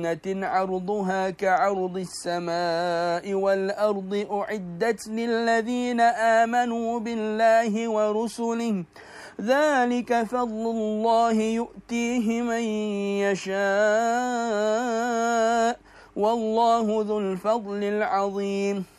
جنة عرضها كعرض السماء والأرض أعدت للذين آمنوا بالله ورسله ذلك فضل الله يؤتيه من يشاء والله ذو الفضل العظيم